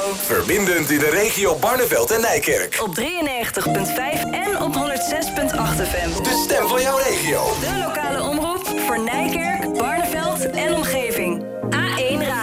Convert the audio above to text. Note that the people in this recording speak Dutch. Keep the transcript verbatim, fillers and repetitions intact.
Verbindend in de regio Barneveld en Nijkerk. Op drieënnegentig komma vijf en op honderd zes komma acht F M. De stem van jouw regio. De lokale omroep voor Nijkerk